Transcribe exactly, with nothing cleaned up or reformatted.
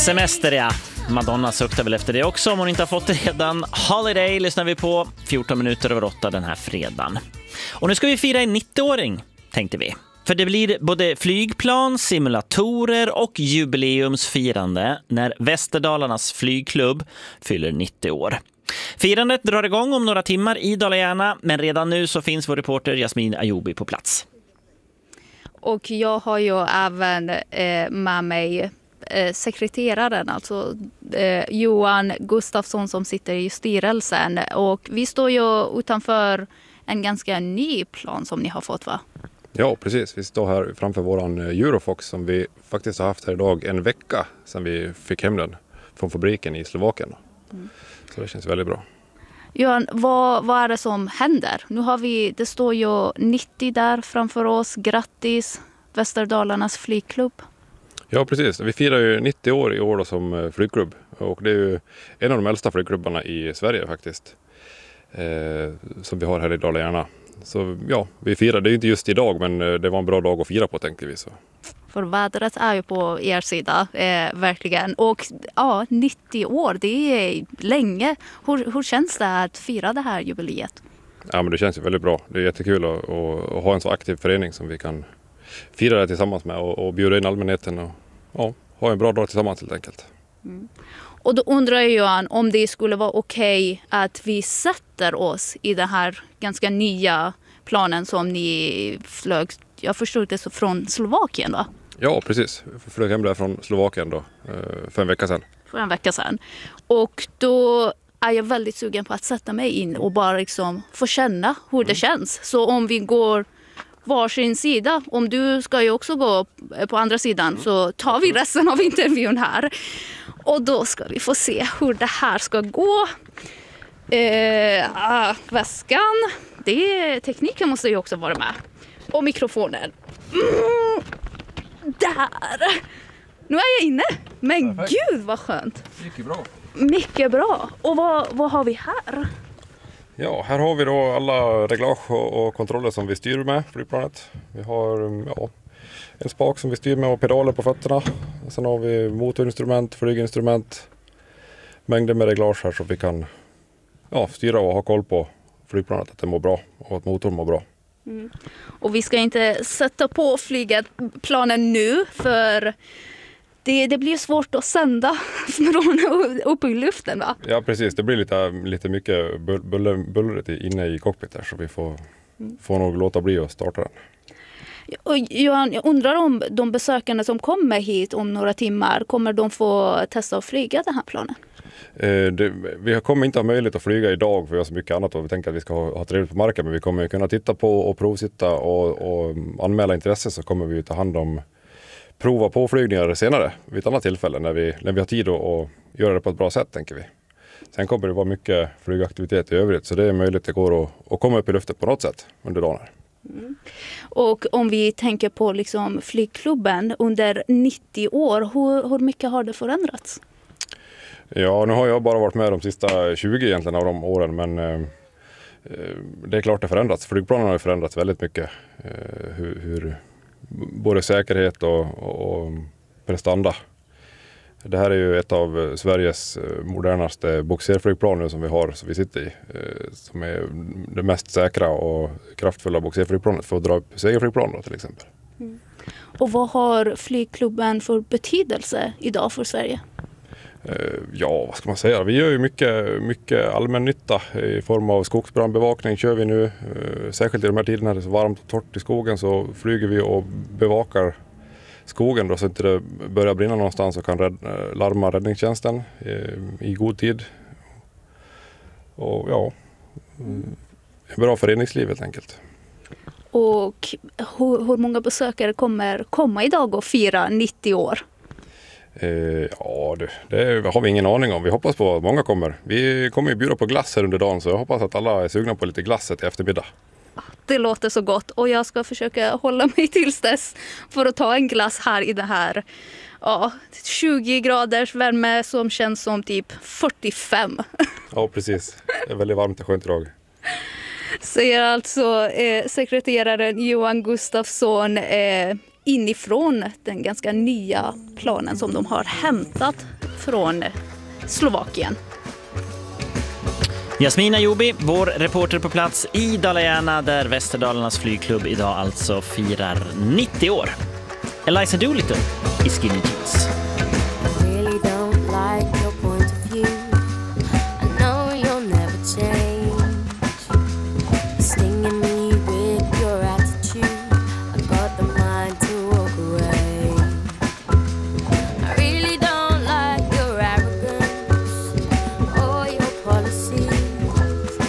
Semester, ja. Madonna suktar väl efter det också om hon inte har fått det redan. Holiday lyssnar vi på fjorton minuter över åtta den här fredagen. Och nu ska vi fira en nittioåring, tänkte vi. För det blir både flygplan, simulatorer och jubileumsfirande när Västerdalarnas flygklubb fyller nittio år. Firandet drar igång om några timmar i Dala-Järna, men redan nu så finns vår reporter Jasmin Ayobi på plats. Och jag har ju även eh, med mig eh, sekreteraren, alltså eh, Johan Gustafsson som sitter i styrelsen. Och vi står ju utanför en ganska ny plan som ni har fått, va? Ja, precis. Vi står här framför våran Eurofox som vi faktiskt har haft här idag en vecka sedan vi fick hem den från fabriken i Slovakien. Mm. Så det känns väldigt bra. Johan, vad, vad är det som händer? Nu har vi, det står ju nittio där framför oss. Grattis, Västerdalarnas flygklubb. Ja, precis. Vi firar ju nittio år i år då som flygklubb. Och det är ju en av de äldsta flygklubbarna i Sverige faktiskt. Eh, som vi har här i Dala-Järna. Så ja, vi firar. Det är ju inte just idag, men det var en bra dag att fira på, tänkte vi så. För vädret är ju på er sida, eh, verkligen. Och ja, nittio år, det är länge. Hur, hur känns det att fira det här jubileet? Ja, men det känns ju väldigt bra. Det är jättekul att, att, att ha en så aktiv förening som vi kan fira det tillsammans med. Och, och bjuda in allmänheten och ja, ha en bra dag tillsammans helt enkelt. Mm. Och då undrar jag, Johan, om det skulle vara okej att vi sätter oss i den här ganska nya planen som ni flög, jag förstod det, så från Slovakien, va? Ja, precis. Vi flög hem där från Slovakien då, för en vecka sedan. För en vecka sedan. Och då är jag väldigt sugen på att sätta mig in och bara liksom få känna hur det känns. Så om vi går varsin sida, om du ska ju också gå på andra sidan, så tar vi resten av intervjun här. Och då ska vi få se hur det här ska gå. Eh, ah, väskan, det, tekniken måste ju också vara med. Och mikrofonen. Mm, där! Nu är jag inne. Men perfekt. Gud vad skönt. Mycket bra. Mycket bra. Och vad, vad har vi här? Ja, här har vi då alla reglage och, och kontroller som vi styr med flygplanet. Vi har ja, en spak som vi styr med och pedaler på fötterna. Sen har vi motorinstrument, flyginstrument, mängder med reglage här så vi kan ja, styra och ha koll på flygplanet, att det mår bra och att motorn mår bra. Mm. Och vi ska inte sätta på flygplanen nu, för det, det blir svårt att sända från uppe i luften, va? Ja, precis. Det blir lite, lite mycket buller, bullret inne i cockpit där, så vi får, mm. får nog låta bli att starta den. Och Johan, jag undrar om de besökande som kommer hit om några timmar, kommer de få testa att flyga den här planen? Eh, det, vi kommer inte ha möjlighet att flyga idag för vi har så mycket annat och vi tänker att vi ska ha, ha trevligt på marken, men vi kommer kunna titta på och provsitta och, och anmäla intresse, så kommer vi ta hand om prova påflygningar senare vid ett annat tillfälle när vi, när vi har tid att, att göra det på ett bra sätt, tänker vi. Sen kommer det vara mycket flygaktivitet i övrigt, så det är möjligt att det går att, att komma upp i luften på något sätt under dagen här. Mm. Och om vi tänker på liksom flygklubben under nittio år, hur, hur mycket har det förändrats? Ja, nu har jag bara varit med de sista tjugo egentligen av de åren, men eh, det är klart det förändrats. Flygplanen har förändrats väldigt mycket. Eh, hur, hur, både säkerhet och, och, och prestanda. Det här är ju ett av Sveriges modernaste boxerflygplan som vi har, som vi sitter i. Eh, som är det mest säkra och kraftfulla boxerflygplanet för att dra upp segelflygplan då, till exempel. Mm. Och vad har flygklubben för betydelse idag för Sverige? Ja, vad ska man säga? Vi gör ju mycket, mycket allmän nytta i form av skogsbrandbevakning. Kör vi nu, särskilt i de här tiderna när det är så varmt och torrt i skogen, så flyger vi och bevakar skogen då, så att det börjar brinna någonstans och kan rädd, larma räddningstjänsten i, i god tid. Och ja, bra föreningsliv helt enkelt. Och hur, hur många besökare kommer komma idag och fira nittio år? Eh, ja, det, det har vi ingen aning om. Vi hoppas på att många kommer. Vi kommer ju bjuda på glass här under dagen, så jag hoppas att alla är sugna på lite glass i eftermiddag. Det låter så gott, och jag ska försöka hålla mig tills dess för att ta en glass här i det här ja, tjugo graders värme som känns som typ fyrtiofem. Ja, precis. Det är väldigt varmt och skönt idag. Säger alltså eh, sekreteraren Johan Gustafsson eh, inifrån den ganska nya planen som de har hämtat från Slovakien. Jasmin Ayobi, vår reporter på plats i Dala-Järna där Västerdalarnas flygklubb idag alltså firar nittio år. Eliza Doolittle i Skinny Jeans.